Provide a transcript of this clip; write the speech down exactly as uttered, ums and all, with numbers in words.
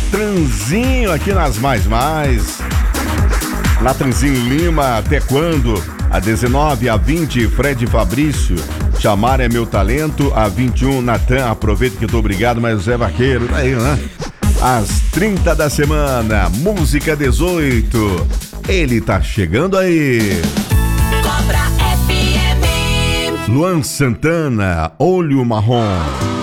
Natranzinho aqui nas Mais Mais. Natranzinho Lima, até quando? A dezenove, a vinte, Fred Fabrício. Chamar é meu talento. A vinte e um, Natan, aproveita que eu tô obrigado, mas o Zé Vaqueiro, tá aí, né? Às trinta da semana, música dezoito. Ele tá chegando aí. Cobra F M. Luan Santana, Olho Marrom.